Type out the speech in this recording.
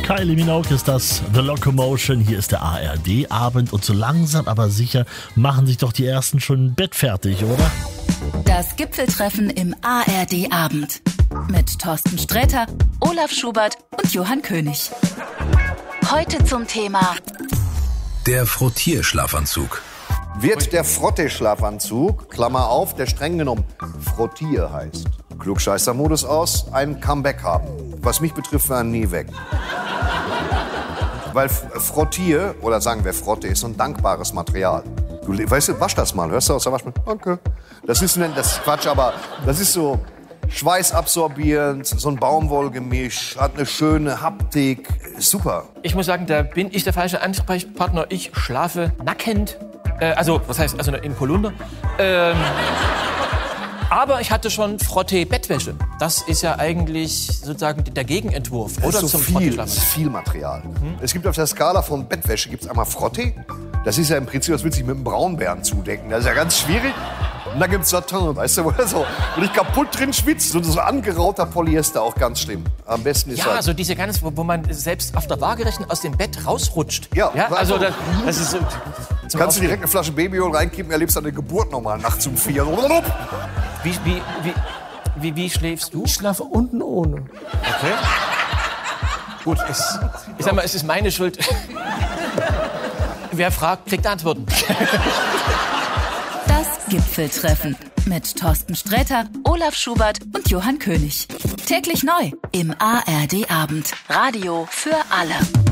Kylie Minogue ist das, The Locomotion, hier ist der ARD-Abend und so langsam aber sicher machen sich doch die Ersten schon Bett fertig, oder? Das Gipfeltreffen im ARD-Abend mit Thorsten Sträter, Olaf Schubert und Johann König. Heute zum Thema der Frottierschlafanzug. Wird der Frottee-Schlafanzug, Klammer auf, der streng genommen Frottier heißt, Klugscheißer-Modus aus, ein Comeback haben. Was mich betrifft, war er nie weg. Weil Frottier, oder sagen wir Frotte, ist so ein dankbares Material. Du, weißt du, wasch das mal, hörst du aus der Waschmaschine? Danke. Das ist Quatsch, aber das ist so schweißabsorbierend, so ein Baumwollgemisch, hat eine schöne Haptik, super. Ich muss sagen, da bin ich der falsche Ansprechpartner. Ich schlafe nackend, in Polunder. Aber ich hatte schon Frottee-Bettwäsche. Das ist ja eigentlich sozusagen der Gegenentwurf, oder? Das ist so viel Material. Es gibt auf der Skala von Bettwäsche gibt's einmal Frottee. Das ist ja im Prinzip, das will sich mit einem Braunbären zudecken. Das ist ja ganz schwierig. Und dann gibt's Satin, weißt du, wo ich kaputt drin schwitzt. Und so angerauter Polyester, auch ganz schlimm. Am besten ist ja, so diese ganz, wo man selbst auf der Waagerechten aus dem Bett rausrutscht. Ja, also das ist so. Kannst du direkt eine Flasche Babyöl reinkippen, erlebst deine Geburt nochmal nachts um 4. Wie schläfst du? Ich schlafe unten ohne. Okay. Gut, ich sag mal, es ist meine Schuld. Wer fragt, kriegt Antworten. das Gipfeltreffen mit Thorsten Sträter, Olaf Schubert und Johann König. Täglich neu im ARD-Abend. Radio für alle.